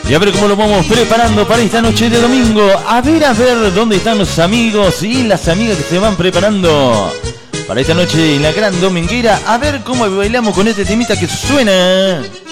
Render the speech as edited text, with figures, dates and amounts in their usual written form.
Y a ver cómo lo vamos preparando para esta noche de domingo. A ver dónde están los amigos y las amigas que se van preparando para esta noche en la gran dominguera. A ver cómo bailamos con este temita que suena.